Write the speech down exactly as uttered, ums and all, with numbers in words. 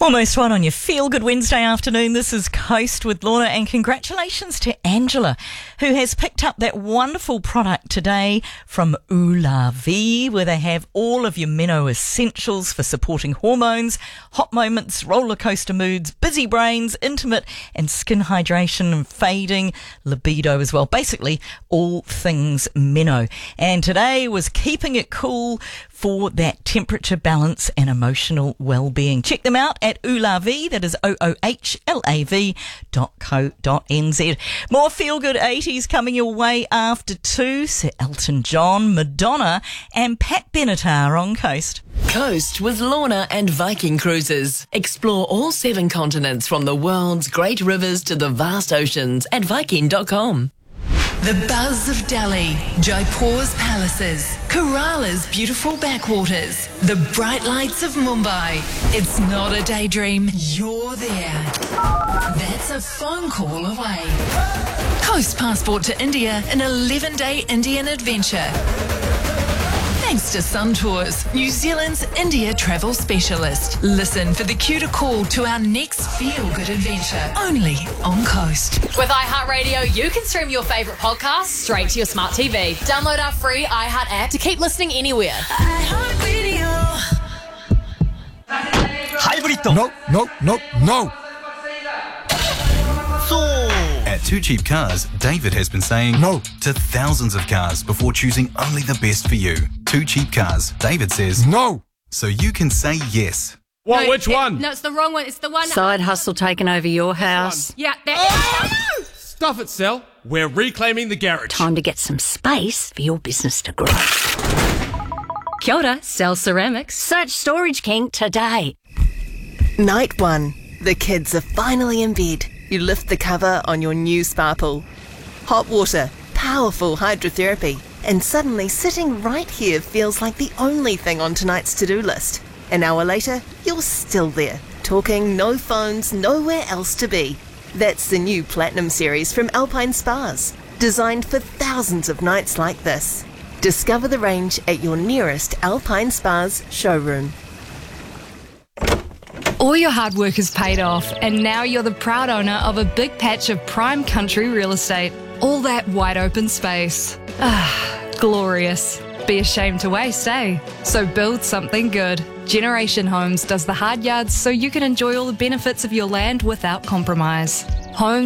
Almost one on your feel-good Wednesday afternoon. This is Coast with Lorna, and congratulations to Angela, who has picked up that wonderful product today from Ulavi, where they have all of your Meno essentials for supporting hormones, hot moments, roller coaster moods, busy brains, intimate and skin hydration and fading, libido as well. Basically, all things Meno. And today was keeping it cool for that temperature balance and emotional well-being. Check them out at Ulavi, that is O O H L A V dot co dot N Z. More feel-good eighties coming your way after two. Sir Elton John, Madonna and Pat Benatar on Coast. Coast with Lorna and Viking Cruises. Explore all seven continents from the world's great rivers to the vast oceans at Viking dot com. The buzz of Delhi, Jaipur's palaces, Kerala's beautiful backwaters, the bright lights of Mumbai. It's not a daydream, you're there. That's a phone call away. Coast passport to India, an eleven-day Indian adventure. Thanks to Sun Tours, New Zealand's India travel specialist. Listen for the cue to call to our next feel-good adventure, only on Coast. With iHeartRadio, you can stream your favourite podcasts straight to your smart T V. Download our free iHeart app to keep listening anywhere. iHeartRadio. Hybrid. No, no, no, no. At Two Cheap Cars, David has been saying No to thousands of cars before choosing only the best for you. Two Cheap Cars, David says, No. so you can say yes. What? No, Which it- one? No, it's the wrong one. It's the one. Side hustle taking over your house. Yeah, that. Stuff it, Sel. We're reclaiming the garage. Time to get some space for your business to grow. Kia ora, Cell Ceramics. Search Storage King today. Night one. The kids are finally in bed. You lift the cover on your new spa pool. Hot water, powerful hydrotherapy, and suddenly sitting right here feels like the only thing on tonight's to-do list. An hour later, you're still there, talking, no phones, nowhere else to be. That's the new Platinum series from Alpine Spas, designed for thousands of nights like this. Discover the range at your nearest Alpine Spas showroom. All your hard work has paid off, and now you're the proud owner of a big patch of prime country real estate. All that wide open space. Ah, glorious. Be ashamed to waste, eh? So build something good. Generation Homes does the hard yards so you can enjoy all the benefits of your land without compromise. Homes